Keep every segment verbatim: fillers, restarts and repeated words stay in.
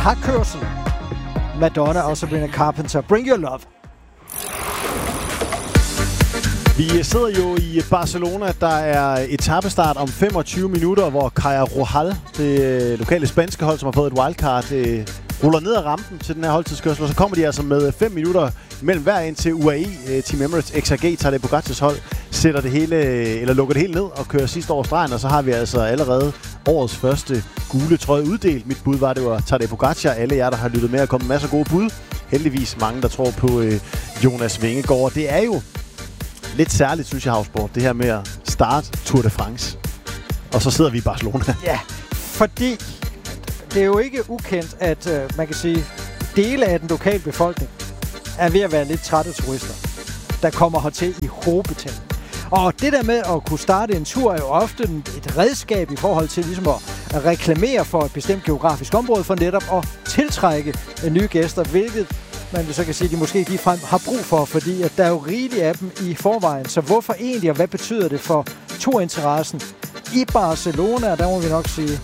har kørsel. Madonna og Sabrina Carpenter. Bring Your Love. Vi sidder jo i Barcelona. Der er etapestart om femogtyve minutter, hvor Caja Rural, det lokale spanske hold, som har fået et wildcard, ruller ned ad rampen til den her holdtidskørsel. Og så kommer de altså med fem minutter mellem hver ind til U A E. Team Emirates X R G tager det Pogacars hold, sætter det hele, eller lukker det helt ned og kører sidste år stregen. Og så har vi altså allerede årets første gule trøje uddelt. Mit bud var, det var Tadej Pogacar. Alle jer, der har lyttet med, og kommet masser af gode bud. Heldigvis mange, der tror på øh, Jonas Vingegaard. Det er jo lidt særligt, synes jeg, Havsborg, det her med at starte Tour de France. Og så sidder vi i Barcelona. Ja, fordi det er jo ikke ukendt, at øh, man kan sige, dele af den lokale befolkning er ved at være lidt trætte turister, der kommer hertil i hovedbetal. Og det der med at kunne starte en tur er jo ofte et redskab i forhold til ligesom at reklamere for et bestemt geografisk område for netop at tiltrække nye gæster, hvilket man så kan sige, at de måske ikke ligefrem har brug for, fordi at der er jo rigeligt af dem i forvejen. Så hvorfor egentlig, og hvad betyder det for turinteressen i Barcelona? Der må vi nok sige,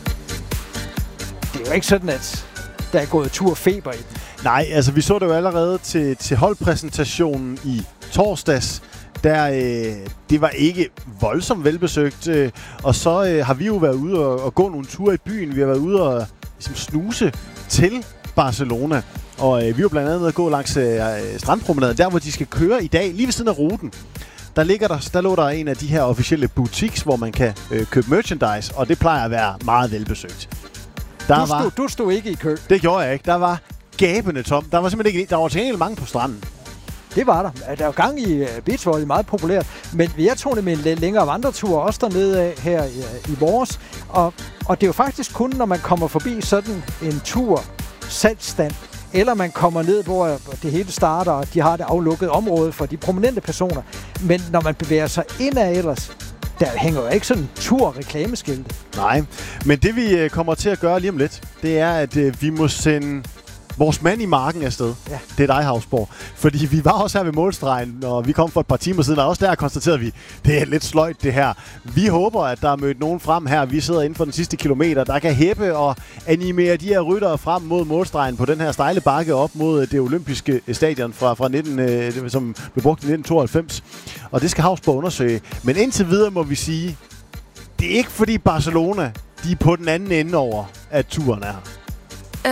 det er jo ikke sådan, at der er gået turfeber i den. Nej, altså vi så det jo allerede til, til holdpræsentationen i torsdags. Der, øh, det var ikke voldsomt velbesøgt, øh, og så øh, har vi jo været ude og, og gå nogle ture i byen. Vi har været ude og ligesom, snuse til Barcelona, og øh, vi var blandt andet at gå langs øh, strandpromenaden, der hvor de skal køre i dag, lige ved siden af ruten. Der, ligger der, der lå der en af de her officielle boutiques, hvor man kan øh, købe merchandise, og det plejer at være meget velbesøgt. Der du, stod, var, du stod ikke i kø. Det gjorde jeg ikke. Der var gabende tom. Der var simpelthen ikke, der var til gengæld mange på stranden. Det var der. Der er jo gang i uh, beachvolley, meget populært. Men jeg tog det med en lidt længere vandretur, også dernede af her i, uh, i vores. Og, og det er jo faktisk kun, når man kommer forbi sådan en tur, salgsstand, eller man kommer ned, hvor det hele starter, og de har det aflukket område for de prominente personer. Men når man bevæger sig indad ellers, der hænger jo ikke sådan en tur-reklameskilte. Nej, men det vi kommer til at gøre lige om lidt, det er, at uh, vi må sende vores mand i marken afsted. Ja. Det er dig, Havsborg. Fordi vi var også her ved målstregen, og vi kom for et par timer siden, og også der konstaterede vi, det er lidt sløjt det her. Vi håber, at der er mødt nogen frem her. Vi sidder inden for den sidste kilometer, der kan hæppe og animere de her ryttere frem mod målstregen på den her stejle bakke op mod det olympiske stadion fra, fra nitten, øh, som blev brugt i nitten tooghalvfems. Og det skal Havsborg undersøge. Men indtil videre må vi sige, det er ikke fordi Barcelona, de er på den anden ende over, at turen er her.